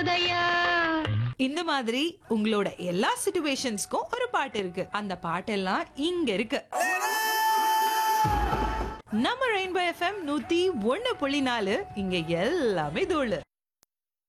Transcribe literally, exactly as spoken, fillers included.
போதையா. இந்த மாதிரி உங்களோட எல்லா சிச்சுவேஷன்ஸ்க்கும் ஒரு பாட்டு இருக்கு. அந்த பாட்டெல்லாம் இங்க இருக்கு. நம்ம ரெயின்போ எஃப்எம் நூத்தி ஒண்ணு புள்ளி நாலு, இங்க எல்லாமே தோழு.